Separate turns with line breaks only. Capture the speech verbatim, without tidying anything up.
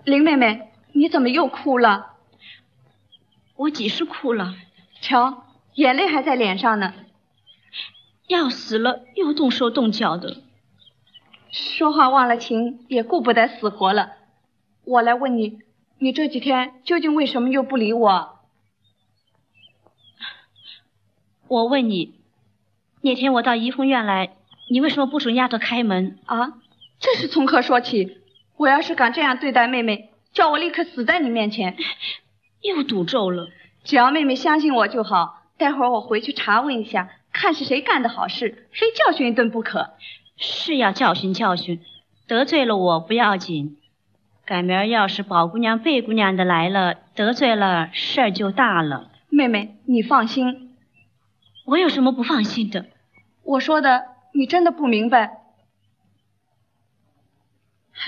林妹妹，你怎么又哭了？
我几时哭了？
瞧，眼泪还在脸上呢。
要死了又动手动脚的，
说话忘了情，也顾不得死活了。我来问你，你这几天究竟为什么又不理我？
我问你，那天我到怡红院来，你为什么不准丫头开门
啊？这是从何说起？我要是敢这样对待妹妹，叫我立刻死在你面前。
又赌咒了。
只要妹妹相信我就好，待会儿我回去查问一下，看是谁干的好事，非教训一顿不可。
是要教训教训，得罪了我不要紧，改明儿要是宝姑娘贝姑娘的来了，得罪了事儿就大了。
妹妹你放心。
我有什么不放心的？
我说的你真的不明白？